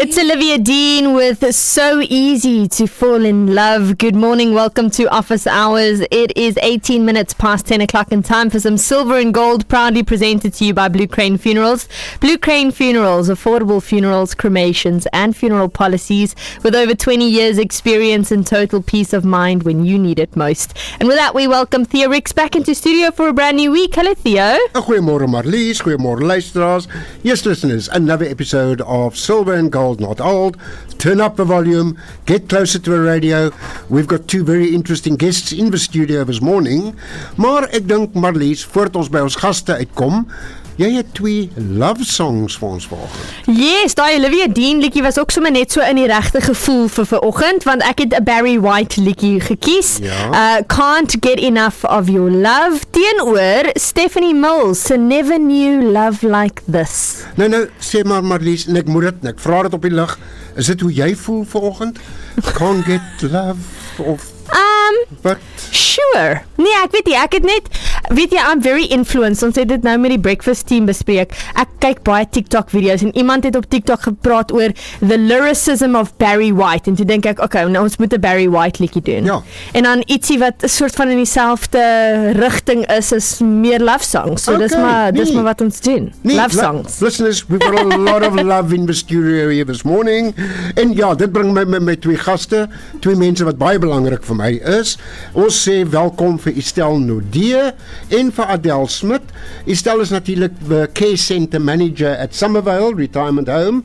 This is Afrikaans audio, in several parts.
It's Olivia Dean with So Easy to Fall in Love. Good morning, welcome to Office Hours. It is 18 minutes past 10 o'clock and time for some silver and gold, proudly presented to you by Blue Crane Funerals. Blue Crane Funerals, affordable funerals, cremations and funeral policies with over 20 years experience and total peace of mind when you need it most. And with that, we welcome Theo Ricks back into studio for a brand new week. Hello, Theo. Goeiemorgen Marlies, goeiemorgen luisteraars. Yes, listeners, another episode of Silver and Gold Not Old. Turn up the volume, get closer to the radio. We've got two very interesting guests in the studio this morning. Maar ek dink Marlies, voordat ons by ons gaste uitkom, jy het twee love songs vir ons vanoggend. Yes, daai Olivia Dean liedjie was ook sommer net so in die regte gevoel vir vanoggend, want ek het 'n Barry White liedjie gekies. Ja. Can't Get Enough of Your Love teenoor Stephanie Mills se Never Knew Love Like This. Nou, sê maar Marlies, en ek moet dit, en ek vra dit op die lig. Is dit hoe jy voel vanoggend? Can't get love of wat? Sure. Nee, ek weet nie, ek het net, weet jy, I'm very influenced, ons het dit nou met die breakfast team bespreek. Ek kyk baie TikTok video's en iemand het op TikTok gepraat oor the lyricism of Barry White en toe dink ek, okay, nou ons moet 'n Barry White liedjie doen. Ja. En dan ietsie wat 'n soort van in dieselfde rigting is meer love songs. So dis maar wat ons doen. Love songs. Listeners, we've got a lot of love in the studio here this morning. En ja, dit bring my twee gaste, twee mense wat baie belangrik vir my is. Ons sê welkom vir Estelle Nodee en vir Adele Smit. Estelle is natuurlik the care center manager at Summervale Retirement Home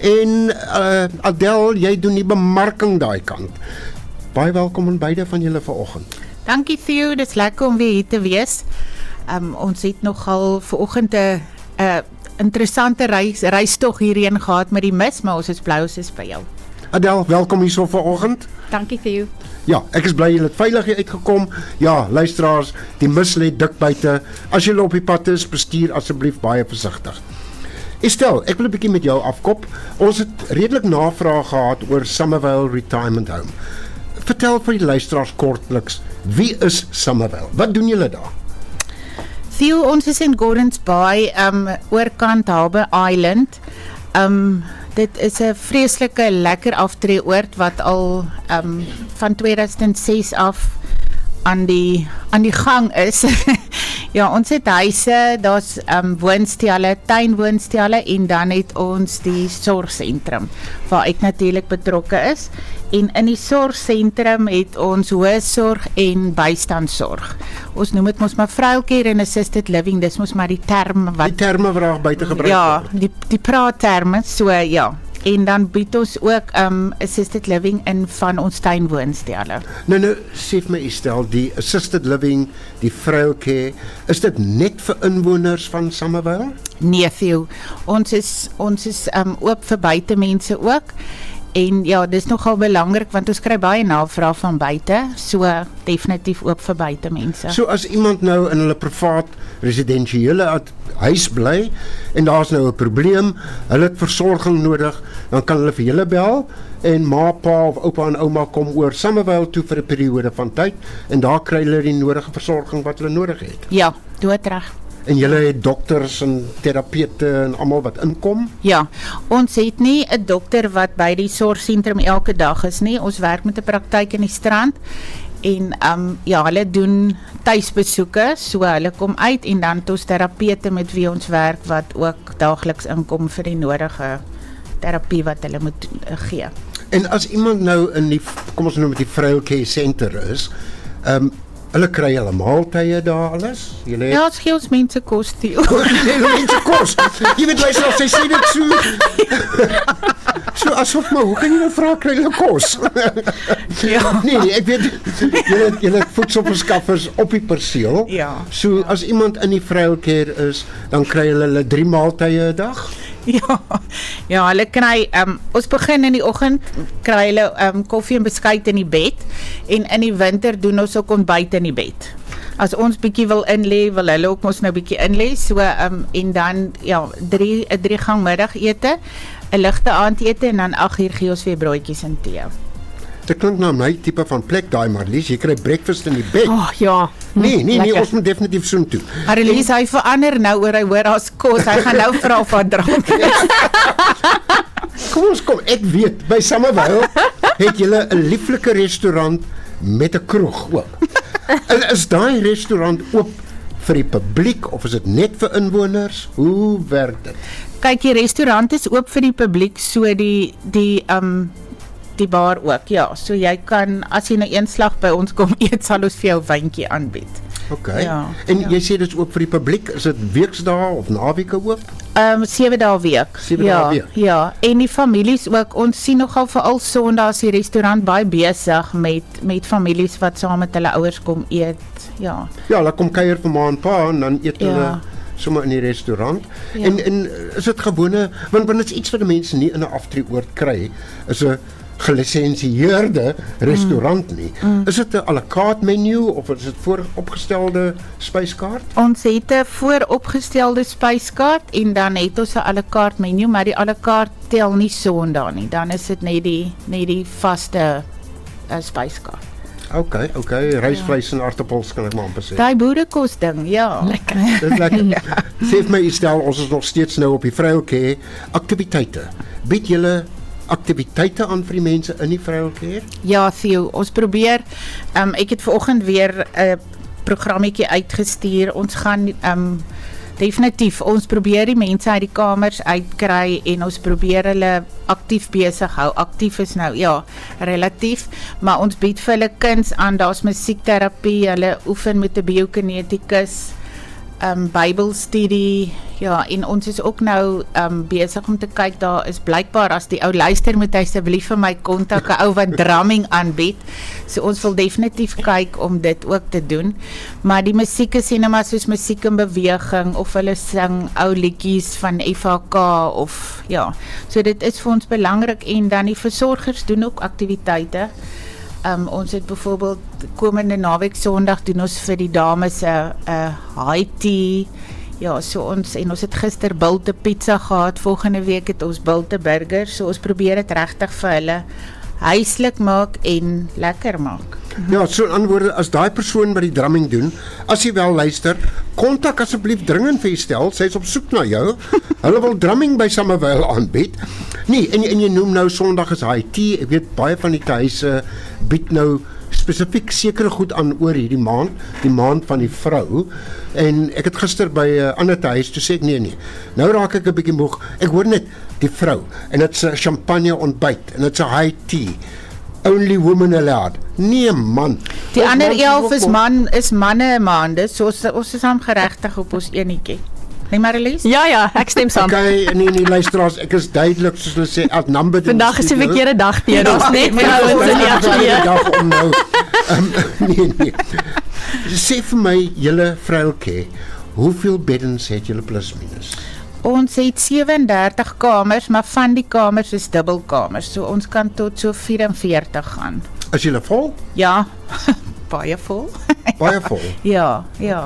en Adele, jy doen die bemarking daai kant. Baie welkom aan beide van julle vanoggend. Dankie Theo, dit is lekker om weer hier te wees. Ons het nogal vanoggend 'n interessante reistog hierheen gehad met die mis, maar ons is bly ons is by jou. Adele, welkom hierso vanoggend. Dankie Theo. Ja, ek is bly julle het veilig hier uitgekom. Ja, luisteraars, die mis lê dik buite. As julle op die pad is, bestuur asseblief baie versigtig. Estelle, ek wil 'n bietjie met jou afkop. Ons het redelik navraag gehad oor Summervale Retirement Home. Vertel vir die luisteraars kortliks, wie is Summervale? Wat doen julle daar? Theo, ons is in Gordons Bay, oorkant Harbour Island. Dit is 'n vreeslike lekker aftreeoord wat al van 2006 af aan die gang is. Ja, ons het huise, daar's woonstelle, tuinwoonstelle en dan het ons die sorgsentrum waar ek natuurlik betrokke is. En in die sorgsentrum het ons hoë sorg en bystandsorg. Ons noem dit mos maar vroucare en assisted living, dis mos maar die term wat die terme wat daar buite gebruik ja, word. die praatterme, so ja. En dan bied ons ook assisted living in van ons tuinwoonstelle. Nou, sê vir my Estelle, die assisted living, die vroucare, is dit net vir inwoners van Summervale? Nee, Theo, ons is oop vir buitemense ook. En ja, dis nogal belangrik want ons kry baie navraag van buite, so definitief oop vir buitemense. So as iemand nou in hulle privaat residensiële huis bly en daar's nou 'n probleem, hulle het versorging nodig, dan kan hulle vir julle bel en ma, pa of oupa en ouma kom oor Summervale toe vir 'n periode van tyd en daar kry hulle die nodige versorging wat hulle nodig het. Ja, doodreg. En julle het dokters en terapeute en almal wat inkom? Ja, ons het nie 'n dokter wat by die sorgsentrum elke dag is nie. Ons werk met 'n praktyk in die Strand en ja, hulle doen tuisbesoeke, so hulle kom uit en dan het ons terapeute met wie ons werk wat ook daagliks inkom vir die nodige terapie wat hulle moet gee. En as iemand nou in die, kom ons noem dit die vroucare center is, hulle kry hulle maaltye daar alles? Julle het... Ja, ons gee ons mense kos, Theo. mense kos. Jy weet luister of sy sê dit so. So asof maar hoe kan jy nou vra kry hulle kos? Ja. Nee, ek weet julle het voedselverskaffers op die perseel. Ja. So as iemand in die vroucare is, dan kry hulle 3 maaltye 'n dag. Ja, hulle kry, ons begin in die oggend, kry hulle koffie en beskuit in die bed, en in die winter doen ons ook ontbyt in die bed. As ons bietjie wil inlê, wil hulle ook ons nou bietjie inlê, so, en dan, ja, 3 gang middagete, 'n ligte aandete, en dan 8 gee ons weer broodjies en tee. Dit klink nou my tipe van plek daai, Marlies, jy kry breakfast in die bed. Oh, ja. Nee, ons moet definitief so toe. Marlies, hy verander nou oor hy hoor as kos, hy gaan nou vra van drank. Kom, ek weet, by Summerville het julle 'n lieflike restaurant met 'n kroeg ook. Is daai restaurant oop vir die publiek of is dit net vir inwoners? Hoe werk dit? Kyk, die restaurant is oop vir die publiek, so die bar ook, ja. So jy kan, as jy nou eenslag by ons kom eet, sal ons vir jou wyntjie aanbied. Okay. Ja, En jy sê dit is oop vir die publiek, is dit weksdae of naweke oop? 7 dae 'n week. 7 dae 'n week. Ja, en die families ook. Ons sien nogal veral Sondae die restaurant baie besig met families wat saam met hulle ouers kom eet. Ja. Ja, hulle kom kuier vir ma en pa en dan eet hulle Ja. sommer in die restaurant. Ja. En is dit gewone, want dit is iets wat die mense nie in 'n aftreeoord kry, is 'n gelisensieerde restaurant nie. Is dit 'n à la carte menu of is dit vooropgestelde spyskaart? Ons het 'n vooropgestelde spyskaart en dan het ons 'n à la carte menu, maar die à la carte tel nie Sondae nie. Dan is dit net die vaste spyskaart. Okay, rysvleis en aartappels kan ek maar amper sê. Daai boerekos ding, ja. Lekker. Dit is lekker. Sê vir my, stel, ons is nog steeds nou op die Vrouelke aktiwiteite. Bied julle aktiwiteite aan vir die mense in die Vrouelke? Ja, Theo, ons probeer, ek het vanoggend weer 'n programmetjie uitgestuur. Ons gaan definitief, ons probeer die mense uit die kamers uitkry en ons probeer hulle aktief besig hou. Aktief is nou, ja, relatief, maar ons bied vir hulle kuns aan, daar's musiekterapie, hulle oefen met 'n biokineticus, Bybelstudie, ja, en ons is ook nou besig om te kyk, daar is blykbaar, as die ou luister, moet hy asseblief vir my kontak, 'n ou wat drumming aanbied, so ons wil definitief kyk om dit ook te doen, maar die musiek is nou maar soos musiek in beweging, of hulle sing ou liedjies van FHK, of ja, so dit is vir ons belangrik, en dan die versorgers doen ook aktiwiteite. Ons het byvoorbeeld komende naweek Sondag doen ons vir die dames 'n high tea. Ja, so ons het gister bilte pizza gehad, volgende week het ons bilte burger, so ons probeer dit regtig vir hulle huislik maak en lekker maak. Ja, so in ander woorde, as daai persoon wat die drumming doen, as jy wel luister, kontak asseblief dringend vir Estel, sy is op soek na jou. Hulle wil drumming by Summerville aanbied. Nee, en jy noem nou Sondag is high tea. Ek weet baie van die huise bied nou spesifiek sekere goed aan oor hierdie maand, die maand van die vrou. En ek het gister by 'n ander huis toe sê ek nee. Nou raak ek 'n bietjie moeg. Ek hoor net die vrou en dit's 'n champagne ontbyt en dit's 'n high tea. Only women allowed. Nee man. Die Ons ander mans 11 ook is manne maande, so ons is saam geregtig op ons enetjie. Nee, Marlies? Ja, ek stem saam. Okay, nee, luisteraars, ek is duidelik soos hulle sê, outnumbered. Vandag is 'n verkeerde dag teen ons, net vrouens in die ateljee. dag om nou. Nee. Sê vir my, julle Vrouelke, hoeveel beddens het julle plus minus? Ons het 37 kamers, maar van die kamers is dubbelkamers, so ons kan tot so 44 gaan. Is julle vol? Ja, baie vol. Baie vol. Ja.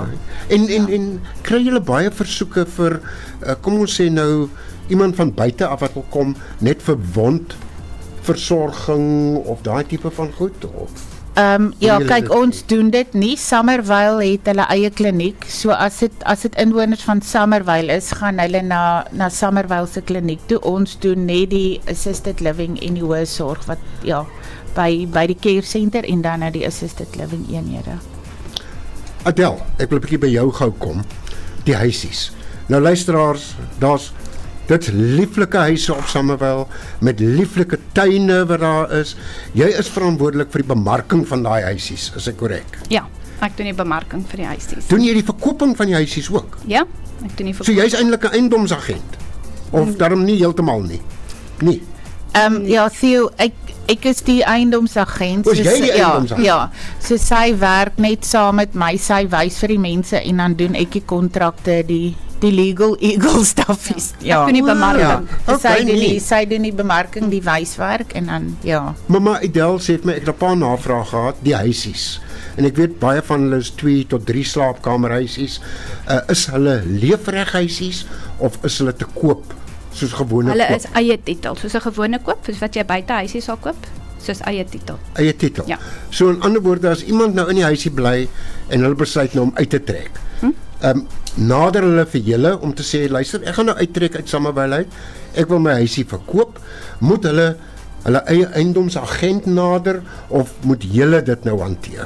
En kry julle baie versoeke vir kom ons sê nou iemand van buite af wat wil kom net vir wondversorging of daai tipe van goed of Ja, julle kyk, dit ons doen dit nie. Summerville het hulle eie kliniek, so as dit inwoners van Summerville is, gaan hulle na Summerville se kliniek toe. Ons doen net die assisted living en die hoë sorg wat by die care center en dan na die assisted living eenhede. Adel, ek wil 'n bietjie by jou gou kom. Die huisies. Nou luisteraars, dit's lieflike huise op Summerville met lieflike tuine wat daar is. Jy is verantwoordelik vir die bemarking van daai huisies, is ek korrek? Ja, ek doen die bemarking vir die huisies. Doen jy die verkoping van die huisies ook? Ja, ek doen die So jy's eintlik 'n eiendomsagent. Of daarom nie heeltemal nie. Nee. Ja, Theo, ek is die eiendomsagent. Is jy die eiendomsagent? Ja, so sy werk net saam met my, sy wys vir die mense en dan doen ek die kontrakte, die legal eagle stuffies. Ek doen die bemarking. Ja. Sy doen die bemarking, die wyswerk en dan ja. Mama Adel sê vir my, ek het 'n paar navrae gehad, die huisies. En ek weet baie van hulle is 2 tot 3 slaapkamerhuisies. Is hulle leefreghuisies of is hulle te koop soos gewone Hulle koop? is eie titel, soos 'n gewone koop, soos wat jy buite huisie sal koop, soos eie titel. Eie titel. Ja. So in ander woorde, as iemand nou in die huisie bly en hulle besluit nou om uit te trek, nader hulle vir julle om te sê, luister, ek gaan nou uittrek uit Summerville uit, ek wil my huisie verkoop, moet hulle eie eiendomsagent nader, of moet julle dit nou hanteer?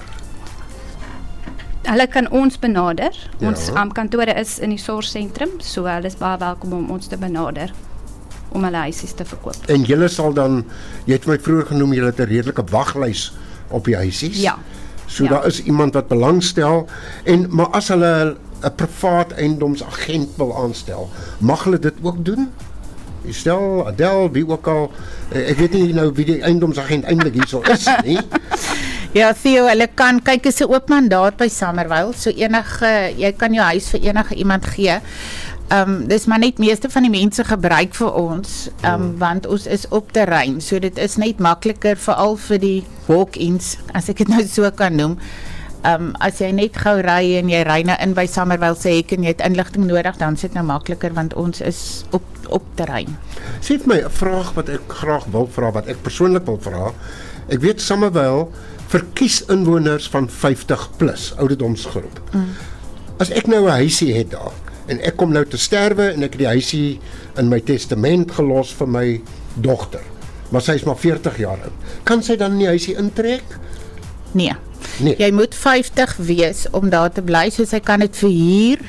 Hulle kan ons benader. Ons kantore is in die sorgsentrum, so hulle is baie welkom om ons te benader om hulle huisies te verkoop. En julle sal dan, jy het my vroeër genoem, julle het 'n redelike waglys op die huisies. Ja. So daar is iemand wat belangstel, maar as hulle 'n privaat eiendomsagent wil aanstel, mag hulle dit ook doen? Stel, Adele, wie ook al, ek weet nie nou wie die eiendomsagent eintlik hierso is nie. Ja, Theo, hulle kan, kyk, is 'n oop mandaat by Summerville, so jy kan jou huis vir enige iemand gee. Dis maar net meeste van die mense gebruik vir ons, want ons is op terrein, so dit is net makliker, veral vir die walk-ins, as ek dit nou so kan noem. As jy net gou ry en jy ry nou in by Summerville sê ek en jy het inligting nodig, dan is dit nou makliker, want ons is op terrein. Sê vir my 'n vraag wat ek graag wil vra, wat ek persoonlik wil vra. Ek weet Summerville verkies inwoners van 50 plus ouderdomsgroep. As ek nou 'n huisie het daar, en ek kom nou te sterwe en ek het die huisie in my testament gelos vir my dogter, maar sy is maar 40 jaar oud, kan sy dan in die huisie intrek? Nee. Jy moet 50 wees om daar te bly, so sy kan dit verhuur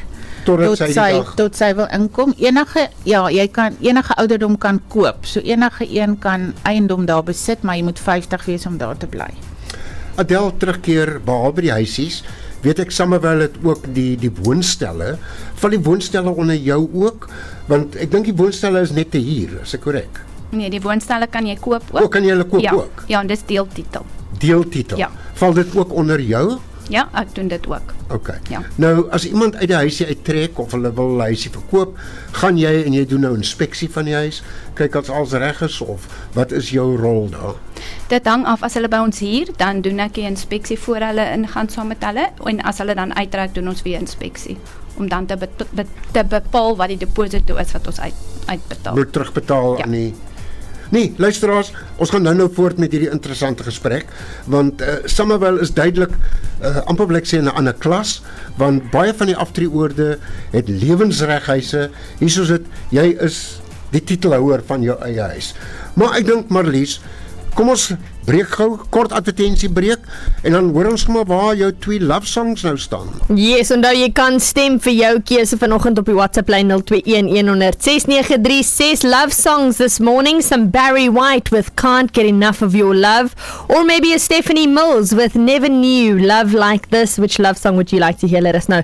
tot sy wil inkom. Enige ouderdom kan koop, so enige een kan eiendom daar besit, maar jy moet 50 wees om daar te bly. Adele, terugkeer behalwe die huisies, weet ek Summerville het ook die woonstelle. Val die woonstelle onder jou ook? Want ek dink die woonstelle is net te huur, is ek korrek? Nee, die woonstelle kan jy koop ook. Kan jy hulle koop ook? Ja, en dis deeltitel. Deeltitel? Ja. Val dit ook onder jou? Ja, ek doen dit ook. Okay. Ja. Nou, as iemand uit die huisie uittrek, of hulle wil 'n huisie verkoop, gaan jy en jy doen nou inspeksie van die huis, kyk as alles reg is, of wat is jou rol daar? Dit hang af, as hulle by ons hier, dan doen ek die inspeksie voor hulle ingaan saam met hulle, en as hulle dan uittrek, doen ons weer inspeksie, om dan te bepaal wat die deposito is wat ons uitbetaal. Moet terugbetaal aan die... Nee, luisteraars, ons gaan nou voort met hierdie interessante gesprek, want Summerville is duidelik amper wil ek sê in 'n ander klas, want baie van die aftreeoorde het lewensreghuise. Hier soos dit, jy is die titelhouer van jou eie huis. Maar ek dink, Marlies, kom ons breek gou, kort advertentiebreek, en dan hoor ons maar waar jou 2 love songs nou staan. Yes, onthou jy kan stem vir jou keuse vanoggend op die WhatsApp lyn 0211106936 love songs this morning. Some Barry White with Can't Get Enough of Your Love, or maybe a Stephanie Mills with Never Knew Love Like This. Which love song would you like to hear? Let us know.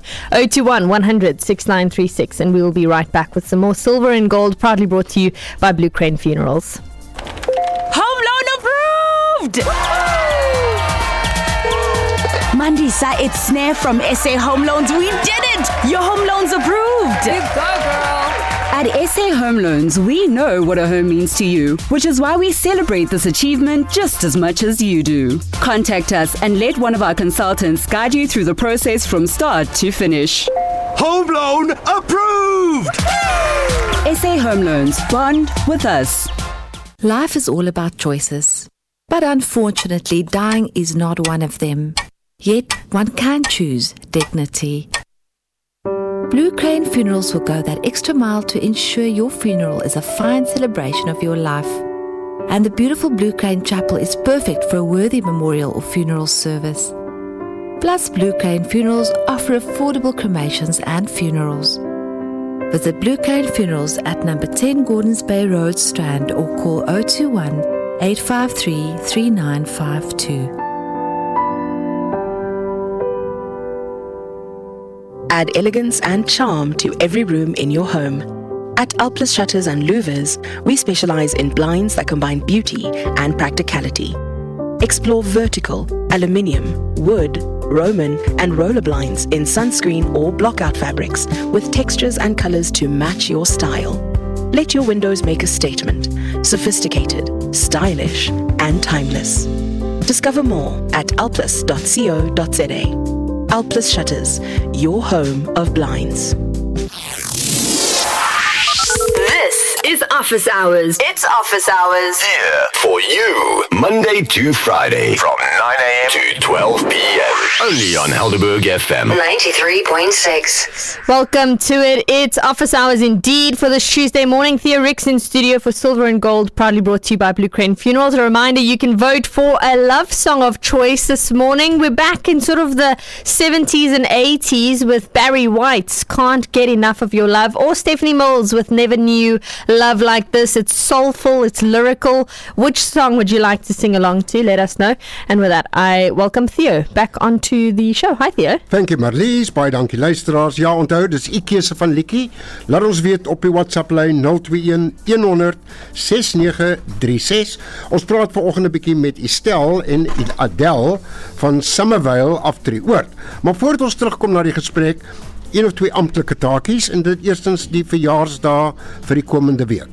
021-100-6936, and we will be right back with some more Silver and Gold, proudly brought to you by Blue Crane Funerals. Home loan approved! Mandisa, it's Snare from SA Home Loans. We did it! Your home loan's approved! You go, girl! At SA Home Loans, we know what a home means to you, which is why we celebrate this achievement just as much as you do. Contact us and let one of our consultants guide you through the process from start to finish. Home loan approved! SA Home Loans, bond with us. Life is all about choices, but unfortunately, dying is not one of them. Yet, one can choose dignity. Blue Crane Funerals will go that extra mile to ensure your funeral is a fine celebration of your life. And the beautiful Blue Crane Chapel is perfect for a worthy memorial or funeral service. Plus, Blue Crane Funerals offer affordable cremations and funerals. Visit Blue Crane Funerals at number 10 Gordons Bay Road, Strand, or call 021-853-3952. Add elegance and charm to every room in your home. At Alplus Shutters and Louvers, we specialize in blinds that combine beauty and practicality. Explore vertical, aluminium, wood, Roman and roller blinds in sunscreen or blockout fabrics with textures and colors to match your style. Let your windows make a statement. Sophisticated, stylish and timeless. Discover more at alplus.co.za. Alplus Shutters, your home of blinds. This is Office Hours. It's office hours. Here for you, Monday to Friday from 9 a.m. to 12 p.m. Only on Helderberg FM 93.6. Welcome to it. It's Office Hours indeed for this Tuesday morning. Theo Ricks in studio for Silver and Gold, proudly brought to you by Blue Crane Funerals. A reminder, you can vote for a love song of choice this morning. We're back in sort of the 70s and 80s with Barry White's Can't Get Enough of Your Love, or Stephanie Mills with Never Knew Love Like This. It's soulful, it's lyrical. Which song would you like to sing along to? Let us know. And with that, I welcome Theo back onto the show. Hi Theo. Thank you Marlies, baie dankie luisteraars. Ja, onthou, dis u keuse van liedjie. Laat ons weet op die WhatsApp lyn 021 100 6936. Ons praat vanoggend 'n bietjie met Estelle en Adele van Summervale Aftreeoord. Maar voordat ons terugkom na die gesprek, een of twee amptelike taakies, en dit eerstens die verjaarsdae vir die komende week.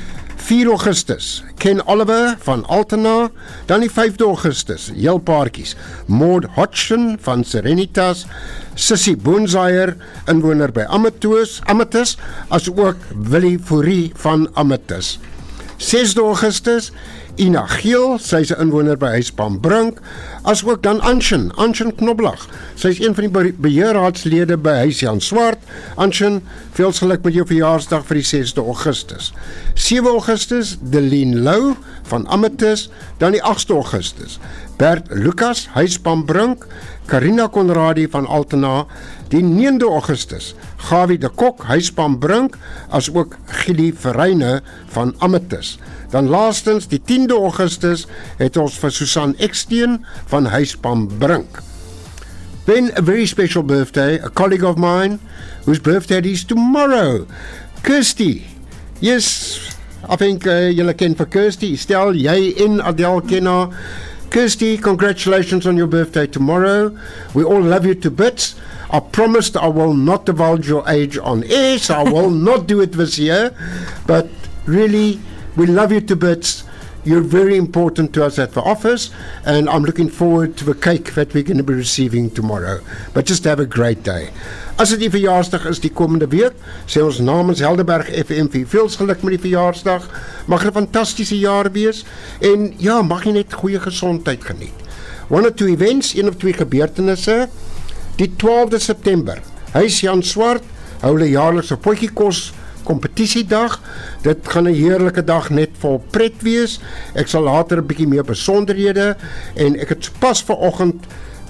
4 Augustus, Ken Oliver van Altena, dan die 5de Augustus, heel paartjies, Maud Hodgson van Serenitas, Sissy Boonzaier, inwoner by Amatus, as ook Willie Fourie van Amatus. 6de Augustus, Ina Geel, sy is 'n inwoner by Huispaanbrink, as ook dan Anshin Knoblag. Sy is een van die beheerraadslede by Huis Jan Swart. Anshin, veel geluk met jou verjaarsdag vir die 6de Augustus. 7 Augustus, Deline Lou van Amatus, dan die 8de Augustus, Bert Lucas, Huispaanbrink, Karina Conradi van Altena, die 9de Augustus, Gawie de Kok, Huispaanbrink, as ook Gili Verreine van Amatus. Dan laastens, die 10de Augustus, het ons vir Susan Eksteen van Huispaanbrink. Then a very special birthday, a colleague of mine, whose birthday is tomorrow, Kirsty. Yes, I think julle ken vir Kirsty. Stel, jy en Adele ken haar. Kirsty, congratulations on your birthday tomorrow. We all love you to bits. I promised I will not divulge your age on air, so I will not do it this year. But really, we love you to bits. You're very important to us at the office, and I'm looking forward to the cake that we're going to be receiving tomorrow. But just have a great day. As dit die verjaarsdag is die komende week, sê ons namens Helderberg FM veel geluk met die verjaarsdag. Mag 'n fantastiese jaar wees, en ja, mag jy net goeie gesondheid geniet. One or two events, een of twee gebeurtenisse. Die 12de September, Huis Jan Swart, hou hulle jaarlikse potjiekos kompetisiedag. Dit gaan 'n heerlike dag net vol pret wees. Ek sal later 'n bietjie meer besonderhede, en ek het pas vanoggend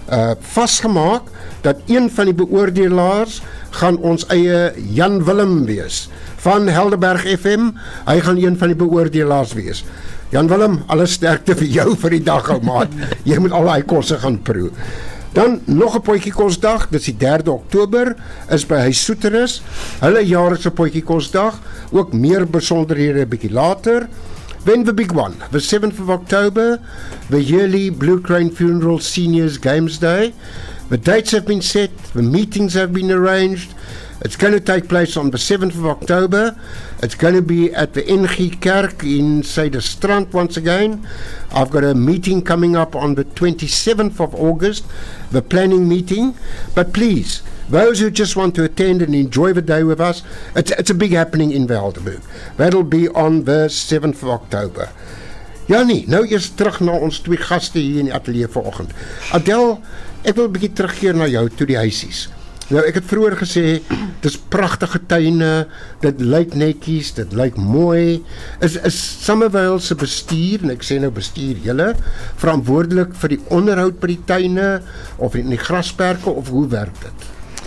vasgemaak dat een van die beoordelaars gaan ons eie Jan Willem wees van Helderberg FM. Hy gaan een van die beoordelaars wees. Jan Willem, alle sterkte vir jou vir die dag, ou maat. Jy moet al daai kosse gaan proe. Dan nog 'n potjiekosdag, dis die 3de Oktober, is by Huis Soeterus. Hulle jaarlikse potjiekosdag, ook meer besonderhede 'n bietjie later. Then the big one, the 7th of October, the yearly Blue Crane Funeral Seniors Games Day. The dates have been set, the meetings have been arranged. It's going to take place on the 7th of October. It's going to be at the NG Kerk in Suiderstrand once again. I've got a meeting coming up on the 27th of August, the planning meeting. But please, those who just want to attend and enjoy the day with us, it's a big happening in Helderberg. That'll be on the 7th of October. Jannie, nou eers terug na ons twee gaste hier in die ateljee vanoggend. Adele, ek wil 'n bietjie terugkeer na jou toe die huisies. Nou, ek het vroeër gesê, dis pragtige tuine, dit lyk netjies, dit lyk mooi. Is Summervale se bestuur, en ek sê nou bestuur julle, verantwoordelik vir die onderhoud by die tuine, of in die grasperke, of hoe werk dit?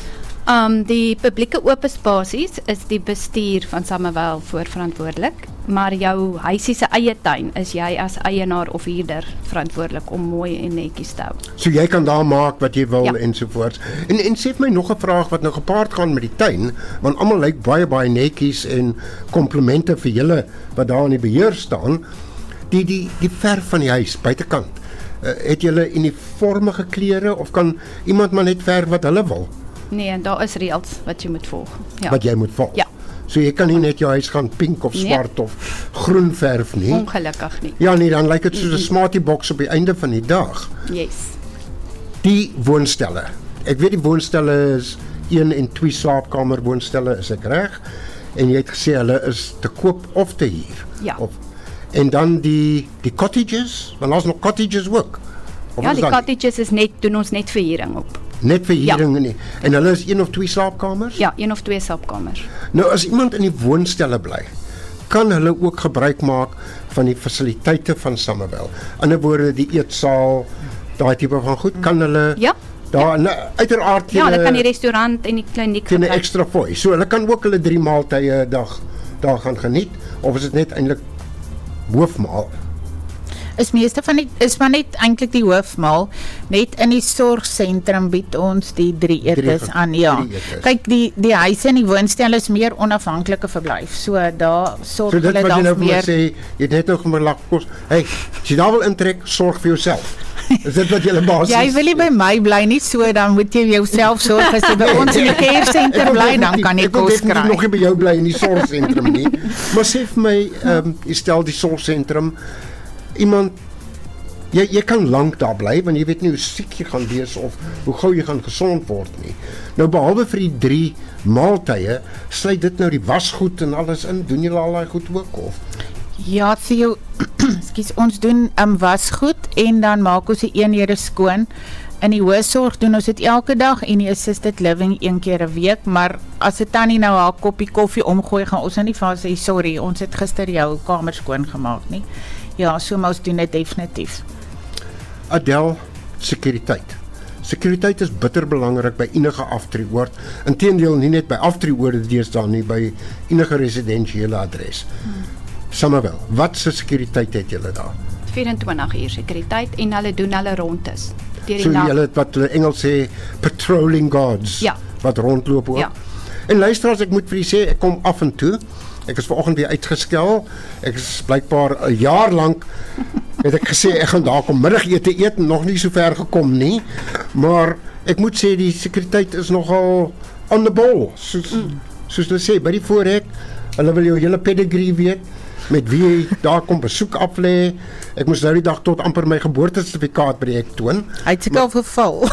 Die publieke oop spasies is die bestuur van Summervale verantwoordelik, maar jou huisie se eie tuin is jy as eienaar of huurder verantwoordelik om mooi en netjies te hou. So jy kan daar maak wat jy wil, ja, ensovoorts. En sê vir my nog 'n vraag wat nou gepaard gaan met die tuin, want almal lyk baie netjies, en komplimente vir julle wat daar in die beheer staan. Die verf van die huis buitekant, het julle uniformige klere, of kan iemand maar net verf wat hulle wil? Nee, en daar is reëls wat jy moet volg. Ja. Wat jy moet volg? Ja. So jy kan nie net jou huis gaan pink of swart of groen verf nie. Ongelukkig nie. Ja nee, dan lyk dit soos 'n smartie box op die einde van die dag. Yes. Die woonstelle. Ek weet die woonstelle is 1 en 2 slaapkamer woonstelle, is ek reg? En jy het gesê hulle is te koop of te huur. Ja. En dan die cottages, want daar's nog cottages ook. Ja, die cottages is doen ons net verhuuring op. Net verhuuring nie. En hulle is 1 of 2 slaapkamers? Ja, 1 of 2 slaapkamers. Nou as iemand in die woonstelle bly, kan hulle ook gebruik maak van die fasiliteite van Summerville. In ander woorde, die eetsaal, daai tipe van goed, kan hulle daar uiteraard hulle kan die restaurant en die kliniek gebruik. 'n ekstra fooi. So hulle kan ook hulle 3 maaltye 'n dag daar gaan geniet, of is dit net eintlik hoofmaal? Is maar net eintlik die hoofmaal. Net in die sorgsentrum bied ons die 3 etes aan. Ja. Kyk, die huise en die woonstelle is meer onafhanklike verblyf. So daar sorg hulle dan meer. So dit wat jy nou meer sê, jy het net nog maar kos. Hey, as jy daar wil intrek, sorg vir jouself. Is dit wat jy basis? Jy wil nie by my bly nie, so dan moet jy jouself sorg. As jy by ons in die care center bly, dan kan jy kos kry. Ek wil nog nie by jou bly in die sorgsentrum nie. Maar sê vir my, jy stel die sorgsentrum, iemand, jy kan lank daar bly, want jy weet nie hoe siek jy gaan wees of hoe gou jy gaan gesond word nie. Nou behalwe vir die 3 maaltye, sluit dit nou die wasgoed en alles in, doen julle al daai goed ook of? Ja, Theo, ons doen wasgoed en dan maak ons die eenhede skoon. In die hoësorg doen ons dit elke dag en die assisted living 1 keer 'n week, maar as 'n tannie nou haar koppie koffie omgooi, gaan ons nou nie vir haar sê, sorry, ons het gister jou kamer skoon gemaak nie. Ja, so maar ons doen dit definitief. Adel, sekuriteit. Sekuriteit is bitter belangrik by enige aftreeoord. Inteendeel nie net by aftreeoorde deesdae nie, by enige residensiële adres. Summerville, wat se sekuriteit het julle daar? 24 uur sekuriteit en hulle doen hulle rondes. So julle wat hulle Engels sê, patrolling guards, wat rondloop ook. Ja. En luisteraars, ek moet vir julle sê, ek kom af en toe. Ek is vanoggend weer uitgeskel. Ek is blykbaar 'n jaar lank het ek gesê ek gaan daar kom middagete eet, nog nie so ver gekom nie. Maar ek moet sê die sekuriteit is nogal on the ball. Soos hulle sê by die voorhek, hulle wil jou hele pedigree weet, met wie jy daar kom besoek aflê. Ek moes nou die dag tot amper my geboortesertifikaat by die hek toon. Hy het seker al verval.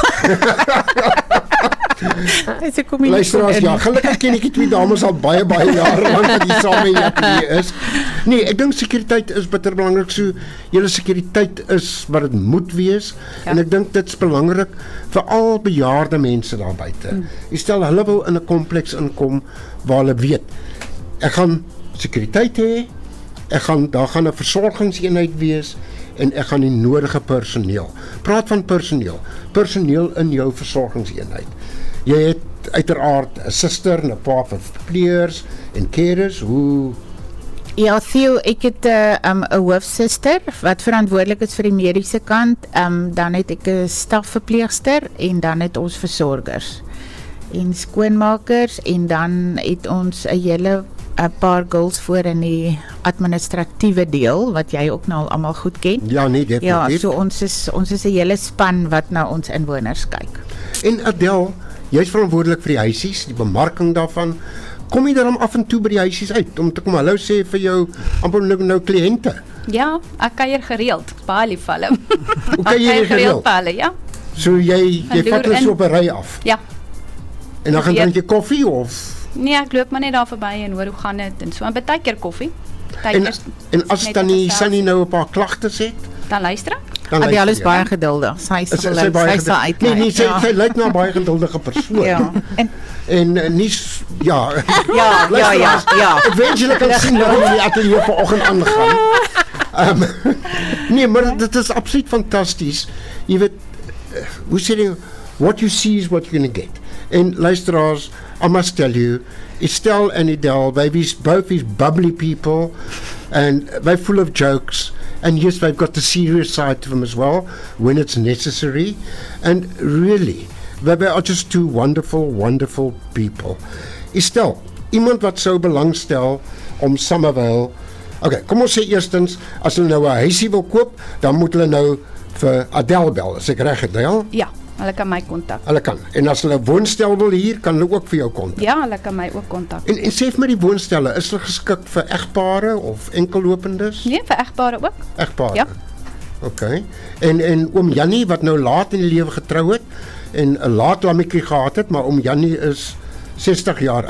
Luisteraars, ja, gelukkig ken ek die 2 dames al baie jare lank wat die saam in die is. Nee, ek dink sekuriteit is bitter belangrik, so julle sekuriteit is wat dit moet wees, en ek dink dit's belangrik vir al bejaarde mense daar buite. Jy stel hulle wil in 'n kompleks inkom waar hulle weet, ek gaan sekuriteit hê, daar gaan 'n versorgingseenheid wees en ek gaan die nodige personeel. Praat van personeel in jou versorgingseenheid. Jy het uiteraard 'n suster en 'n paar verpleegers en carers. Hoe? Ja, Theo, ek het 'n hoofsuster wat verantwoordelik is vir die mediese kant. Dan het ek 'n stafverpleegster en dan het ons versorgers en skoonmakers, en dan het ons 'n paar girls voor in die administratiewe deel wat jy ook nou al almal goed ken. Ja, nee, definitief. Ja, so ons is 'n hele span wat na ons inwoners kyk. En Adel, jy is verantwoordelik vir die huisies, die bemarking daarvan. Kom jy dan af en toe by die huisies uit om te kom hallo sê vir jou amper nou kliënte? Ja, ek kuier gereeld, baie lief vir hulle. Hoe kan jy gereeld? Ja. So jy vat hulle so op 'n ry af? Ja. En dan gaan drink jy koffie of? Nee, ek loop maar net daar verby en hoor hoe gaan dit en so. En baie keer koffie. En as dan nie Sunny nou 'n paar klagtes het, dan luister ek. Adel is baie geduldig. Sy sal uit. Nee, sy lyk na 'n baie geduldige persoon. Ja. En nie ja. Eventueel kan sien dat die ateljee vanoggend aangaan. Nee, maar dit is absoluut fantasties. Jy weet, hoe sê jy, what you see is what you're going to get. En luisteraars, I must tell you, Estelle and Adele, both these bubbly people, and they're full of jokes. And yes, they've got the serious side to them as well, when it's necessary. And really, they are just 2 wonderful, wonderful people. Estelle, iemand wat sou belangstel om Summerville. Okay, kom ons sê eerstens, as hulle nou 'n huisie wil koop, dan moet hulle nou vir Adele bel. Is ek reg, Adele? Ja. Hulle kan my kontak. Hulle kan. En as hulle 'n woonstel wil hier, kan hulle ook vir jou kontak. Ja, hulle kan my ook kontak. En sê vir my, die woonstelle, is hulle geskik vir egpare of enkellopendes? Nee, vir egpare ook. Egpare. Ja. Okay. En oom Jannie wat nou laat in die lewe getrou het en 'n laat lammetjie gehad het, maar oom Jannie is 60 jaar oud.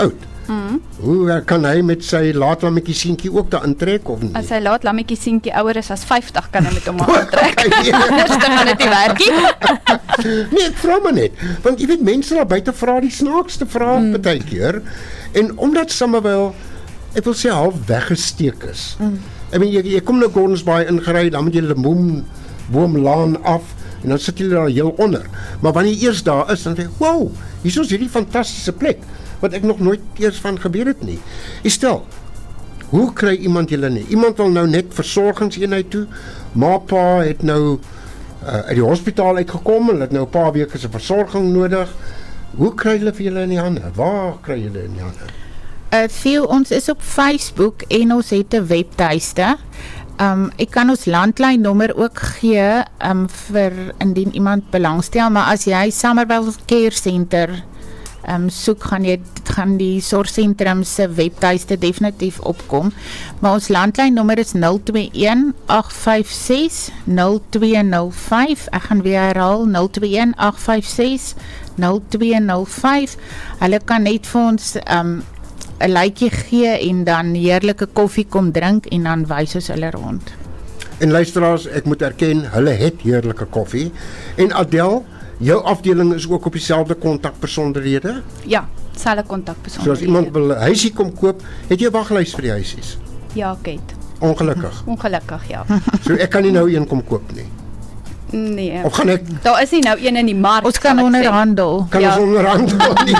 Hoe kan hy met sy laatlammetjie seentjie ook daar intrek of nie? As hy laat lammetjie seentjie ouer is as 50, kan hy met hom aantrek. Anders dan gaan dit nie werk nie. Nee, ek vra maar net, want jy weet mense daar buite vra die snaakste vrae baie keer en omdat Summerville ek wil sê half weggesteek is. Ek meen jy kom nou Gordons Bay ingery, dan moet jy boomlaan af en dan sit jy daar heel onder. Maar wanneer jy eers daar is, dan sê wow, hier is hierdie fantastiese plek wat ek nog nooit eers van gebeur het nie. Stel, hoe kry iemand julle nie? Iemand wil nou net versorgingseenheid toe. Pa het nou uit die hospitaal uitgekom, hulle het nou 'n paar weke se versorging nodig. Hoe kry hulle vir julle in die hande? Waar kry julle in die hande? Theo, ons is op Facebook en ons het 'n webtuiste. Ek kan ons landlynnommer ook gee vir indien iemand belangstel, maar as jy Summerville Care Center soek, gaan die sorgsentrum se webtuiste definitief opkom. Maar ons landlynnommer is 021 856 0205. Ek gaan weer herhaal 021 856 0205. Hulle kan net vir ons 'n lytjie gee en dan heerlike koffie kom drink en dan wys ons hulle rond. En luisteraars, ek moet erken, hulle het heerlike koffie. En Adel, jou afdeling is ook op dieselfde kontakbesonderhede? Ja, selfe So kontakbesonderhede. as iemand wil 'n huisie kom koop, het jy 'n waglys vir die huisies? Ja, ek het. Ongelukkig. Ongelukkig, ja. So ek kan nie nou een kom koop nie. Nee. Of gaan ek Daar is nie nou een in die mark. Ons kan sal ek sê. onderhandel. kan ons onderhandel? Nee,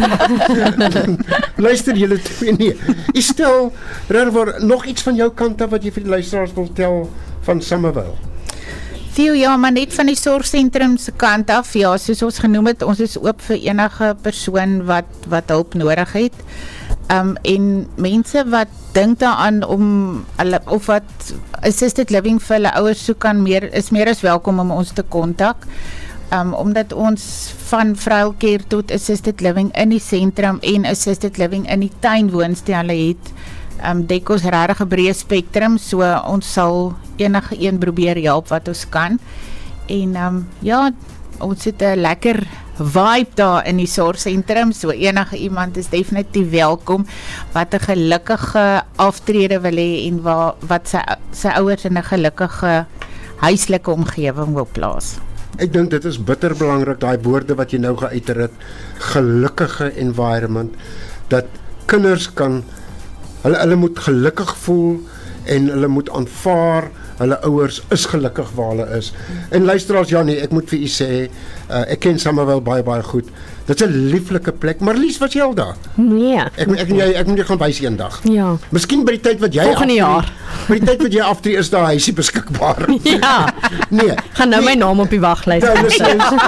luister julle twee nie. Stel, regwaar nog iets van jou kant af wat jy vir die luisteraars wil tel van Summerville? Theo, ja, maar net van die sorgsentrum se kant af, ja, soos ons genoem het, ons is oop vir enige persoon wat hulp nodig het. En mense wat dink daaraan om hulle of wat assisted living vir hulle ouers soek, is meer as welkom om ons te kontak. Omdat ons van vrouwcare tot assisted living in die sentrum en assisted living in die tuinwoonstelle het, dek ons regtig 'n breë spektrum, so ons sal enige een probeer help wat ons kan. En ja, ons het 'n lekker vibe daar in die sorgsentrum, so enige iemand is definitief welkom wat 'n gelukkige aftrede wil hê en wat sy ouers in 'n gelukkige huislike omgewing wil plaas. Ek dink dit is bitter belangrik, daai woorde wat jy nou geuiter het, gelukkige environment, dat kinders kan, hulle moet gelukkig voel en hulle moet aanvaar, hulle ouers is gelukkig waar hulle is. En luisteraars, ja nee, ek moet vir u sê, ek ken Summerville baie goed. Dit is 'n lieflike plek, maar Lies, was jy al daar? Nee. Ek moet jou gaan wys eendag. Ja. Miskien by die tyd wat jy Volgende jaar. By die tyd wat jy aftree is daar huisie beskikbaar. Ja. Nee. Gaan nou my naam op die waglys Nou, sit.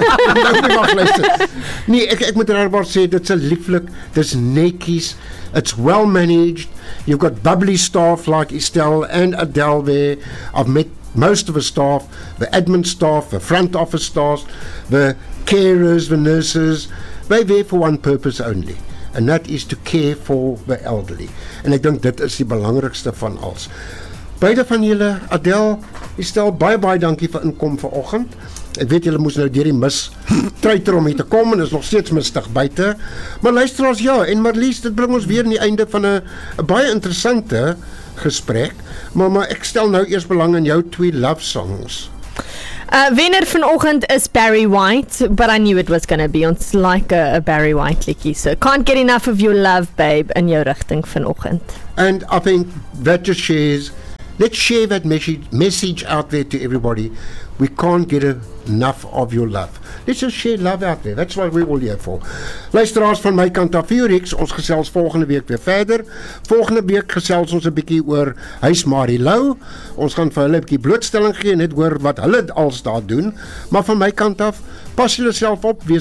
nee, ek moet regwaar sê, dit is lieflik, dis netjies, it's well managed, you've got bubbly staff like Estelle and Adele there. I've met most of the staff, the admin staff, the front office staff, the carers, the nurses. They're there for one purpose only, and that is to care for the elderly. En ek dink dit is die belangrikste van alles. Beide van julle, Adele, Estelle, baie dankie vir inkom vanoggend. Ek weet julle moes nou deur die mis truiter om hier te kom en is nog steeds mistig buite. Maar luisteraars, ja, en Marlies, dit bring ons weer aan die einde van 'n baie interessante gesprek. Maar ek stel nou eers belang in jou twee love songs. Wenner vanoggend is Barry White, but I knew it was going to be. Ons like a Barry White liedjie, so can't get enough of your love, babe, in jou rigting vanoggend. And I think that just shares, let's share that message out there to everybody. We can't get enough of your love. Let's just share love out there. That's what we're all here for. Luisteraars van my kant af, Fiorix, ons gesels volgende week weer verder. Volgende week gesels ons 'n bietjie oor Huis Marie Lou. Ons gaan vir hulle 'n bietjie blootstelling gee en net hoor wat hulle als daar doen. Maar van my kant af, pas julle self op, wees